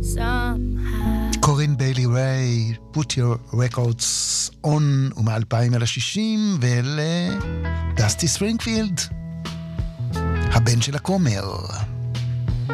somehow. קורין ביילי ריי, Put Your Records On, ומ-2060, ואלה דסטי ספרינגפילד, הבן של הכומר.